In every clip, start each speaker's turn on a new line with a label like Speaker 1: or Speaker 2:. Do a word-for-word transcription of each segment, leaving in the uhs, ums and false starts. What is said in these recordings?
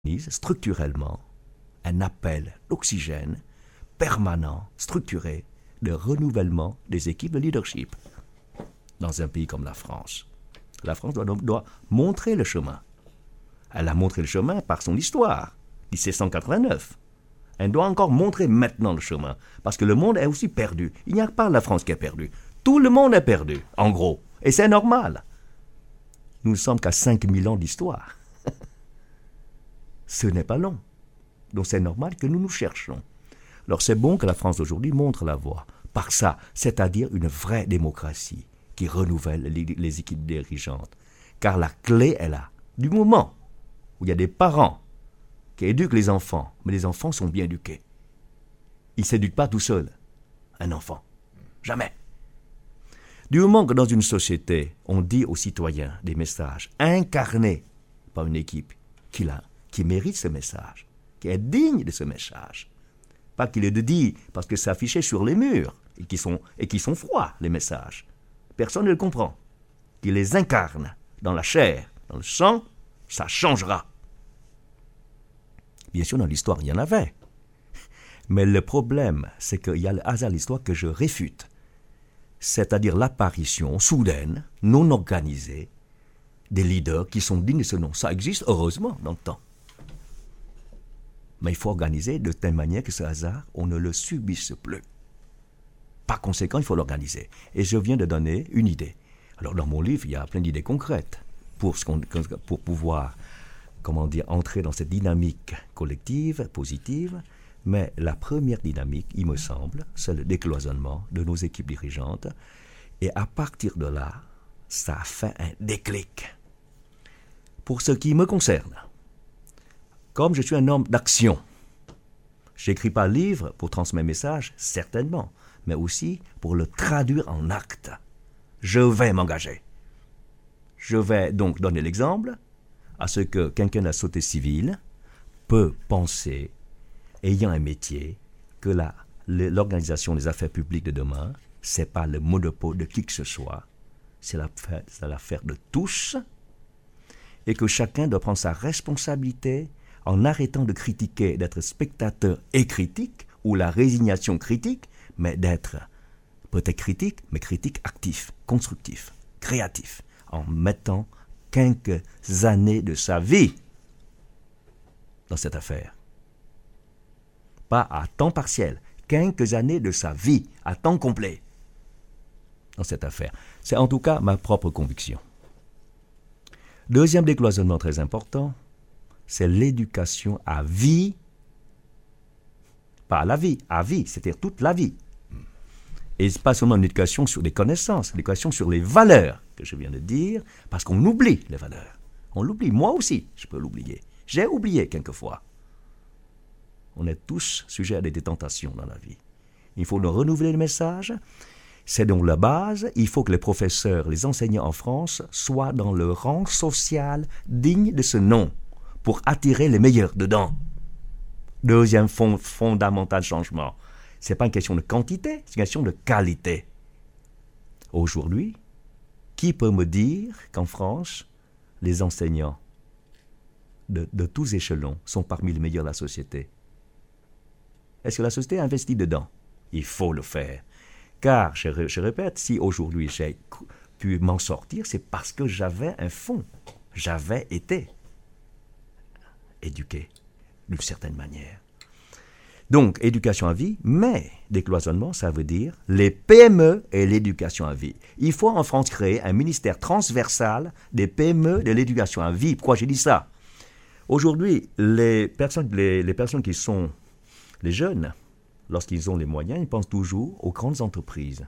Speaker 1: structurellement un appel d'oxygène permanent, structuré, de renouvellement des équipes de leadership dans un pays comme la France. La France doit, doit montrer le chemin. Elle a montré le chemin par son histoire, dix-sept cent quatre-vingt-neuf. Elle doit encore montrer maintenant le chemin, parce que le monde est aussi perdu. Il n'y a pas la France qui est perdue. Tout le monde est perdu, en gros. Et c'est normal. Nous ne sommes qu'à cinq mille ans d'histoire. Ce n'est pas long. Donc c'est normal que nous nous cherchions. Alors c'est bon que la France d'aujourd'hui montre la voie. Par ça, c'est-à-dire une vraie démocratie qui renouvelle les, les équipes dirigeantes. Car la clé est là. Du moment où il y a des parents qui éduquent les enfants, mais les enfants sont bien éduqués. Ils ne s'éduquent pas tout seuls, un enfant. Jamais. Du moment que dans une société, on dit aux citoyens des messages incarnés par une équipe qui, a, qui mérite ce message, qui est digne de ce message, pas qu'il est de dit parce que c'est affiché sur les murs et qui sont, et qui sont froids, les messages. Personne ne le comprend. Qu'il les incarne dans la chair, dans le sang, ça changera. Bien sûr, dans l'histoire, il y en avait. Mais le problème, c'est qu'il y a le hasard de l'histoire que je réfute. C'est-à-dire l'apparition soudaine, non organisée, des leaders qui sont dignes de ce nom. Ça existe, heureusement, dans le temps. Mais il faut organiser de telle manière que ce hasard, on ne le subisse plus. Par conséquent, il faut l'organiser. Et je viens de donner une idée. Alors, dans mon livre, il y a plein d'idées concrètes pour, ce qu'on, pour pouvoir, comment dire, entrer dans cette dynamique collective, positive. Mais la première dynamique, il me semble, c'est le décloisonnement de nos équipes dirigeantes. Et à partir de là, ça fait un déclic. Pour ce qui me concerne, comme je suis un homme d'action, je n'écris pas le livre pour transmettre mes messages, certainement, mais aussi pour le traduire en actes. Je vais m'engager. Je vais donc donner l'exemple à ce que quelqu'un de la société civile peut penser, ayant un métier, que la, l'organisation des affaires publiques de demain, ce n'est pas le monopole de qui que ce soit, c'est l'affaire, c'est l'affaire de tous, et que chacun doit prendre sa responsabilité en arrêtant de critiquer, d'être spectateur et critique, ou la résignation critique, mais d'être peut-être critique, mais critique actif, constructif, créatif, en mettant quelques années de sa vie dans cette affaire. Pas à temps partiel, quelques années de sa vie, à temps complet, dans cette affaire. C'est en tout cas ma propre conviction. Deuxième décloisonnement très important, c'est l'éducation à vie, pas à la vie, à vie, c'est-à-dire toute la vie. Et pas seulement une éducation sur les connaissances, l'éducation sur les valeurs que je viens de dire, parce qu'on oublie les valeurs. On l'oublie, moi aussi, je peux l'oublier. J'ai oublié quelquefois. On est tous sujets à des tentations dans la vie. Il faut nous renouveler le message. C'est donc la base. Il faut que les professeurs, les enseignants en France soient dans le rang social digne de ce nom pour attirer les meilleurs dedans. Deuxième fond, fondamental changement. Ce n'est pas une question de quantité, c'est une question de qualité. Aujourd'hui, qui peut me dire qu'en France, les enseignants de, de tous échelons sont parmi les meilleurs de la société? Est-ce que la société investit dedans? Il faut le faire. Car, je, je répète, si aujourd'hui j'ai pu m'en sortir, c'est parce que j'avais un fond. J'avais été éduqué d'une certaine manière. Donc, éducation à vie, mais décloisonnement, ça veut dire les P M E et l'éducation à vie. Il faut en France créer un ministère transversal des P M E de l'éducation à vie. Pourquoi j'ai dit ça? Aujourd'hui, les personnes, les, les personnes qui sont les jeunes, lorsqu'ils ont les moyens, ils pensent toujours aux grandes entreprises.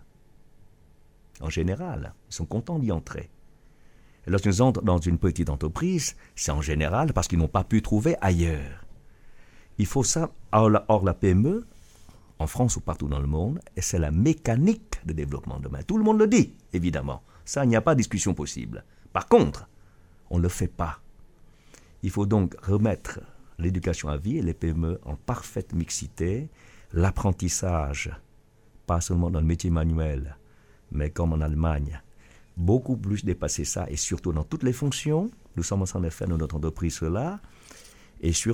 Speaker 1: En général, ils sont contents d'y entrer. Et lorsqu'ils entrent dans une petite entreprise, c'est en général parce qu'ils n'ont pas pu trouver ailleurs. Il faut ça. Or la, or, la P M E, en France ou partout dans le monde, et c'est la mécanique de développement de demain. Tout le monde le dit, évidemment. Ça, il n'y a pas de discussion possible. Par contre, on ne le fait pas. Il faut donc remettre l'éducation à vie et les P M E en parfaite mixité, l'apprentissage, pas seulement dans le métier manuel, mais comme en Allemagne, beaucoup plus dépasser ça, et surtout dans toutes les fonctions. Nous sommes en train de faire dans notre entreprise cela, et sur